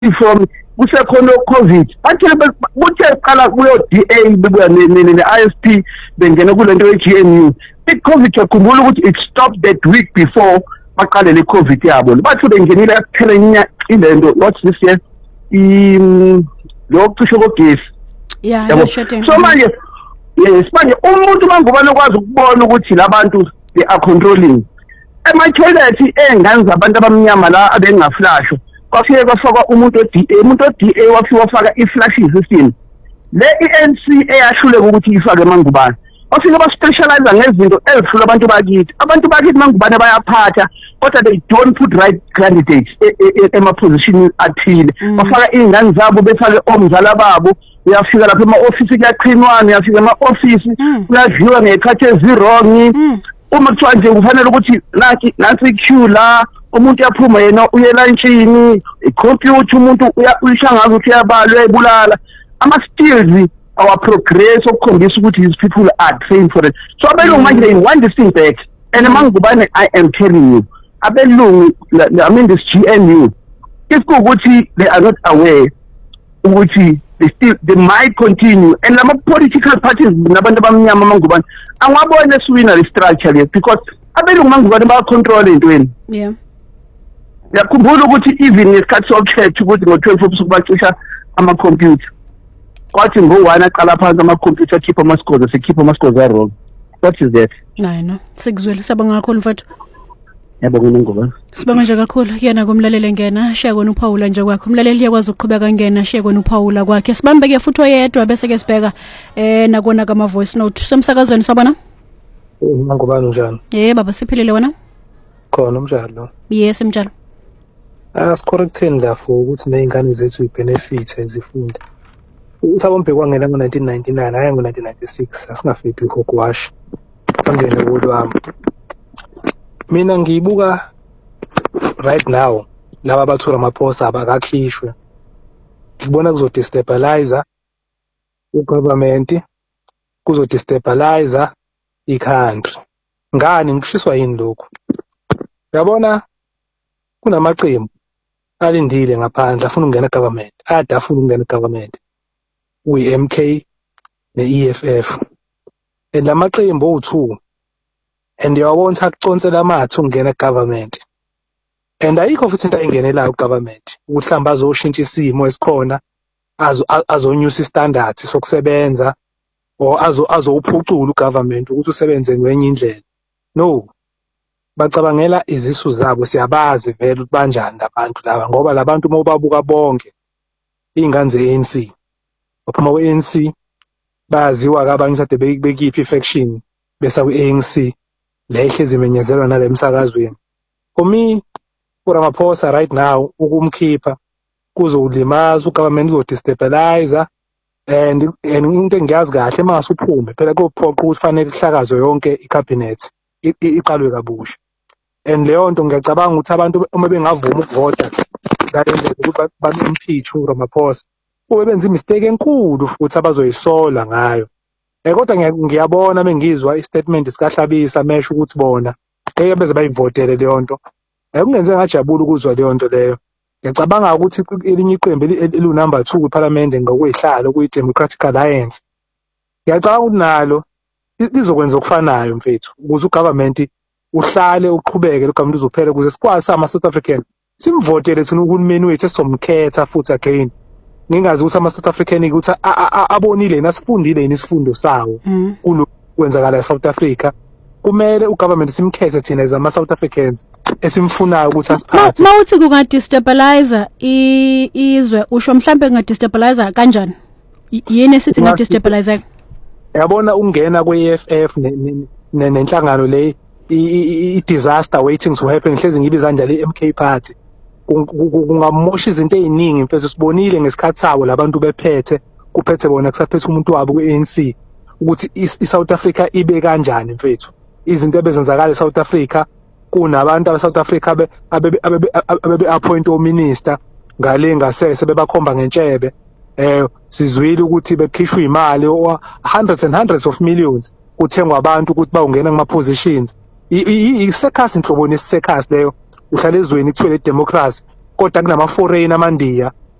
from kusekhona covid bathe kuthe qala kuyo DA bebuya ne-ISP bengena kulento ye-GNU i-covid yakhumbula ukuthi it stopped that week before baqale le covid yabo bathi bengenile yakuphelenya ilento what's this year lo cishe kogesi so manje yes manje umuntu mangubana kwazi ukubona ukuthi labantu they are controlling ema-toilet engane zabantu abamnyama la abengaflashwa kwafike kwafakwa umuntu o-DA wafike wafaka i-flashing system le i-ANC eyashuleka ukuthi ifake mangubane wafike ba-specialize ngezinto ezihlula abantu bakithi mangubane bayaphatha kodwa they don't put right candidates ema-position athile bafaka iy'ngane zabo befake omzala babo uyafika lapha ema-ofisi kuyaqhinwana uyafika ema-ofisi kuyadliwa ngey'khathi ezirong uma kuthiwa nje kufanele ukuthi nansi i-queue la umuntu uyaphuma yena uye elantshini ikhompyutha umuntu uyishangaza ukuthi uyabalwa uyayibulala ama-skills our progress okukhombisa ukuthi these people are trained for it so abelungu manje they want this thing back and mangubane I am telling you abelungu I mean this GNU if kuwukuthi they are not aware ukuthi they might continue and lama-political parties nabantu abamnyama mangubane angabona esiwina le structure le because abelungu mangubane bayacontrol entweni yakhumbula ukuthi even ngesikhathi sokhetha ukuthi ngo-12 ubusuku bacisha amakhompyutha kwathi ngo-1 aqala phansi amakhompyutha akhipha ama-scores asekhipha ama-scores a-wrong what is that no sikuzwile sabonga kakhulu mfowethu yabonga ngobani sibonga nje kakhulu kuyena kumlaleli ngena shiya kona uPaula nje kwakho umlaleli uyakwazi ukuqhubeka ngena shiya kona uPaula kwakhe sibambeke futhi oyedwa bese ke sibheka nakona kama voice note semsakazweni sabona ngobani njani baba siphilile wena khona umjalo yes mjalo asicorrecteni lapho ukuthi nezingane zethu ibenefit zifunda uThabo kwangena ngo1999 hayi ngo1996 asingafiphi ukugwasha angene kodwami mina ngiyibuka right now laba bathula amaphosa abakakhishwe ngibona kuzodestabilize ugovernment kuzodestabilize i-country ngani ngishiswa yini lokho yabona kunamaqembu alindile ngaphandle afuna ukungena government afuna ukungena government uyi-MK ne-EFF and lamaqembu o2 and yawabona ukuthi akuconsela amathu ukungena government and ayikho futhi into ayingenelayo government ukuhlamba azoshintsha isimo esikhona azonyusa standards sokusebenza or azowuphucula ugovernment ukuthi usebenze ngwenye indlela no bacabangela izisu zabo siyabazi vele ukuthi banjani labantu laba ngoba labantu uma ubabuka bonke ingane ze-ANC baphuma kwe-ANC baziwa kabanye ukuthi bekiphi faction besa kwi-ANC le ihlezi imenyezelwa nale emsakazweni for me uRamaphosa right now ukumkhipha kuzolimaza ugovernment uzodestabilize and into engiyazi kahle mase uphume phela kophoqa ukuthi fanele kuhlakazwe yonke icabinet iqalwe kabusha and leyo nto ngiyacabanga ukuthi abantu uma bengavuma ukuvota ngalendlela ukuthi bamimpeach uRamaphosa ube benza imistake enkulu futhi abazoyisola ngayo kodwa ngiyabona bengizwa istatement sikaHlabisa mesho ukuthi bona ngeke beze bayivotele leyo nto kungenze ngajabula ukuzwa leyo nto leyo ngiyacabanga ukuthi elinye iqembu elunumber 2 kwiparliament ngokwehlalo kuyi-Democratic Alliance ngiyacabanga ukuthi nalo lizokwenza okufanayo mfethu ukuze ugovernment uhlale uqhubeke lo government uzophela ukuze sikwazi sama-South African simvotele thina uhulumeni wethu esizomkhetha futhi again ngingazi ukuthi ama-South African ukuthi abonile yena asifundile yini isifundo sawo kulo kwenzakala eSouth Africa kumele ugovernment simkhethe thina as ama-South Africans esimfunayo ukuthi asiphathe mawuthi kungadestabilize izwe usho mhlambe kungadestabilize kanjani yini esithi ngadestabilize yabona ungena kwe-EFF nenhlangano le i-disaster waiting to happen hlezi ngibiza njalo i-MK party kungamosha izinto eziningi mfethu sibonile ngesikhathi sabo labantu bephethe kuphethe bona kusaphethe umuntu wabo ku-ANC ukuthi i-South Africa ibe kanjani mfethu izinto ebezenzakala eSouth Africa kunabantu abe-South Africa abebe-appoint o-minister ngale ngasese bebakhomba ngentshebe sizwile ukuthi bekhishwa imali hundreds and hundreds of millions kuthengwa abantu ukuthi bawungena kuma-positions i-circus inhloboni isi-circus leyo uhlala ezweni kuthiwe le democracy kodwa kunama-foreign amandiya